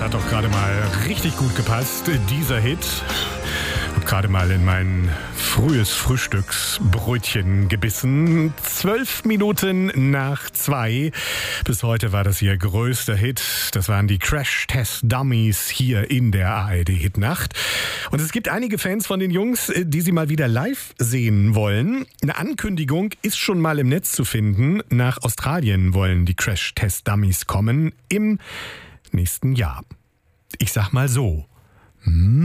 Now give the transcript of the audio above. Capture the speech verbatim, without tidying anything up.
hat doch gerade mal richtig gut gepasst, dieser Hit. Hab gerade mal in mein frühes Frühstücksbrötchen gebissen. Zwölf Minuten nach zwei. Bis heute war das ihr größter Hit. Das waren die Crash-Test-Dummies hier in der A R D-Hitnacht. Und es gibt einige Fans von den Jungs, die sie mal wieder live sehen wollen. Eine Ankündigung ist schon mal im Netz zu finden. Nach Australien wollen die Crash-Test-Dummies kommen im nächsten Jahr. Ich sag mal so. Hm?